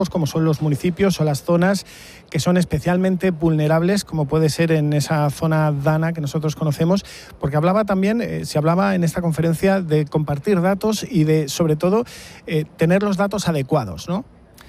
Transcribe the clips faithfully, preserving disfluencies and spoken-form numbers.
como son los municipios o las zonas que son especialmente vulnerables, como puede ser en esa zona DANA que nosotros conocemos, porque hablaba también, eh, se hablaba en esta conferencia de compartir datos y de, sobre todo, eh, tener los datos adecuados, ¿no?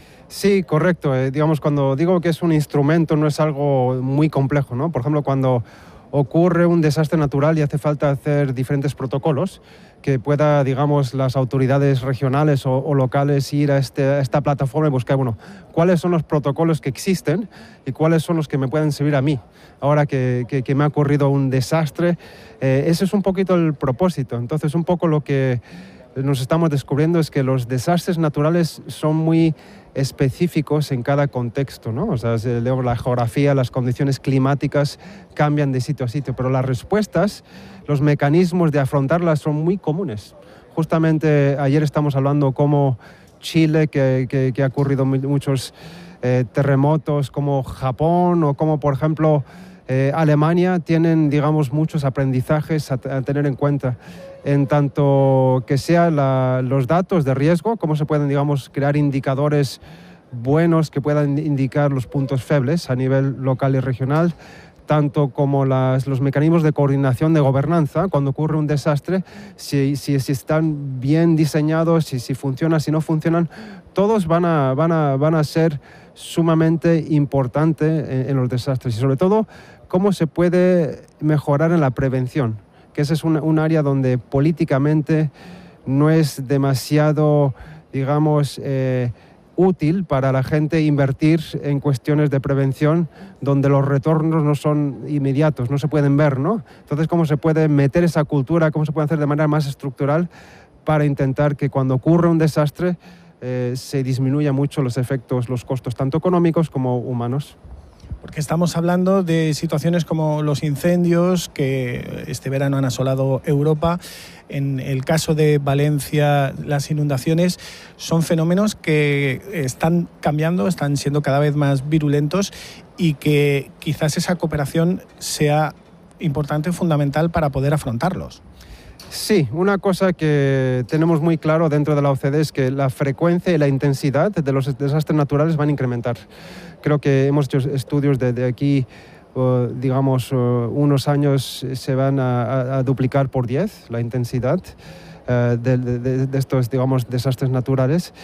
Sí, correcto. Eh, digamos, cuando digo que es un instrumento, no es algo muy complejo, ¿no? Por ejemplo, cuando ocurre un desastre natural y hace falta hacer diferentes protocolos, que pueda, digamos, las autoridades regionales o, o locales ir a, este, a esta plataforma y buscar, bueno, cuáles son los protocolos que existen y cuáles son los que me pueden servir a mí. Ahora que, que, que me ha ocurrido un desastre, eh, ese es un poquito el propósito. Entonces, un poco lo que nos estamos descubriendo es que los desastres naturales son muy específicos en cada contexto, ¿no? O sea, la geografía, las condiciones climáticas cambian de sitio a sitio, pero las respuestas, los mecanismos de afrontarlas son muy comunes. Justamente ayer estamos hablando cómo Chile, que, que, que ha ocurrido muchos eh, terremotos, como Japón o como, por ejemplo, eh, Alemania, tienen, digamos, muchos aprendizajes a, a tener en cuenta, en tanto que sean los datos de riesgo, cómo se pueden, digamos, crear indicadores buenos que puedan indicar los puntos febles a nivel local y regional, tanto como las, los mecanismos de coordinación de gobernanza cuando ocurre un desastre, si, si, si están bien diseñados, si, si funcionan, si no funcionan, todos van a, van a, van a ser sumamente importantes en, en los desastres y sobre todo cómo se puede mejorar en la prevención, que ese es un, un área donde políticamente no es demasiado, digamos, eh, útil para la gente invertir en cuestiones de prevención donde los retornos no son inmediatos, no se pueden ver, ¿no? Entonces, ¿cómo se puede meter esa cultura, cómo se puede hacer de manera más estructural para intentar que cuando ocurre un desastre eh, se disminuya mucho los efectos, los costos, tanto económicos como humanos? Porque estamos hablando de situaciones como los incendios que este verano han asolado Europa. En el caso de Valencia, las inundaciones son fenómenos que están cambiando, están siendo cada vez más virulentos y que quizás esa cooperación sea importante, fundamental para poder afrontarlos. Sí, una cosa que tenemos muy claro dentro de la O C D es que la frecuencia y la intensidad de los desastres naturales van a incrementar. Creo que hemos hecho estudios desde aquí, uh, digamos, uh, unos años se van a, a, a duplicar por diez la intensidad uh, de, de, de estos, digamos, desastres naturales.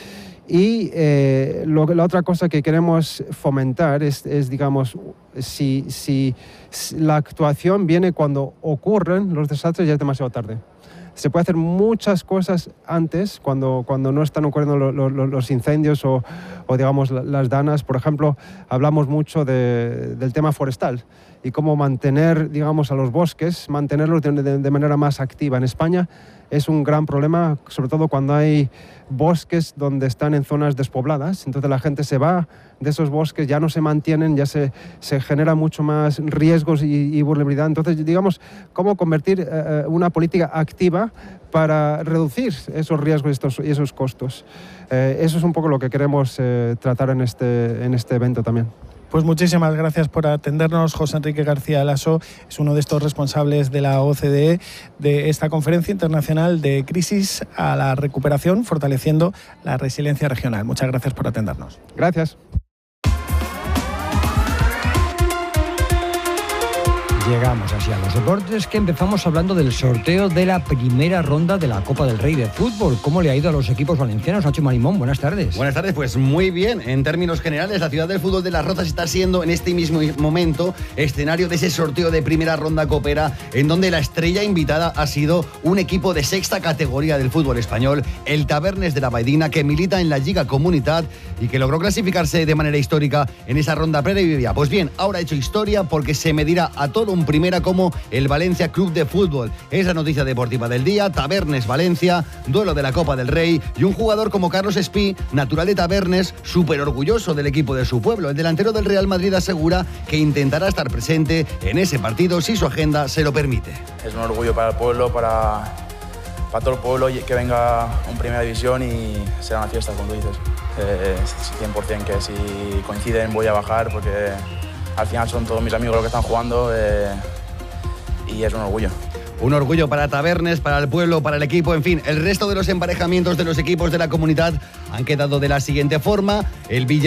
Y eh, lo, la otra cosa que queremos fomentar es, es digamos, si, si, si la actuación viene cuando ocurren los desastres ya es demasiado tarde. Se puede hacer muchas cosas antes, cuando, cuando no están ocurriendo lo, lo, los incendios o, o, digamos, las danas. Por ejemplo, hablamos mucho de, del tema forestal y cómo mantener, digamos, a los bosques, mantenerlos de, de, de manera más activa. En España es un gran problema, sobre todo cuando hay bosques donde están en zonas despobladas. Entonces la gente se va de esos bosques, ya no se mantienen, ya se, se genera mucho más riesgos y, y vulnerabilidad. Entonces, digamos, cómo convertir eh, una política activa para reducir esos riesgos y, estos, y esos costos. Eh, eso es un poco lo que queremos eh, tratar en este, en este evento también. Pues muchísimas gracias por atendernos. José Enrique García Lasso es uno de estos responsables de la O C D E, de esta Conferencia Internacional de Crisis a la Recuperación, fortaleciendo la resiliencia regional. Muchas gracias por atendernos. Gracias. Llegamos así a los deportes, que empezamos hablando del sorteo de la primera ronda de la Copa del Rey de Fútbol. ¿Cómo le ha ido a los equipos valencianos? Nacho Marimón, buenas tardes. Buenas tardes, pues muy bien. En términos generales, la ciudad del fútbol de Las Rozas está siendo en este mismo momento escenario de ese sorteo de primera ronda copera, en donde la estrella invitada ha sido un equipo de sexta categoría del fútbol español, el Tabernes de la Baidina, que milita en la Lliga Comunitat y que logró clasificarse de manera histórica en esa ronda previa. Pues bien, ahora ha hecho historia porque se medirá a todo un primera como el Valencia Club de Fútbol. Es la noticia deportiva del día. Tabernes Valencia, duelo de la Copa del Rey, y un jugador como Carlos Espí, natural de Tabernes, súper orgulloso del equipo de su pueblo. El delantero del Real Madrid asegura que intentará estar presente en ese partido si su agenda se lo permite. Es un orgullo para el pueblo, para, para todo el pueblo que venga en primera división, y será una fiesta, como tú dices. Eh, cien por ciento que si coinciden voy a bajar, porque al final son todos mis amigos los que están jugando, eh, y es un orgullo. Un orgullo para Tabernes, para el pueblo, para el equipo, en fin, el resto de los emparejamientos de los equipos de la comunidad han quedado de la siguiente forma. El Villa